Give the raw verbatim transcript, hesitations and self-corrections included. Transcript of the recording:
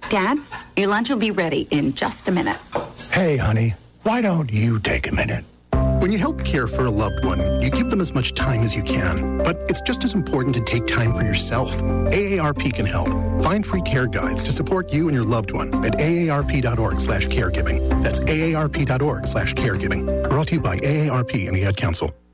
Dad, your lunch will be ready in just a minute. Hey, honey, why don't you take a minute? When you help care for a loved one, you give them as much time as you can. But it's just as important to take time for yourself. A A R P can help. Find free care guides to support you and your loved one at A A R P dot org slash caregiving. That's A A R P dot org slash caregiving. Brought to you by A A R P and the Ad Council.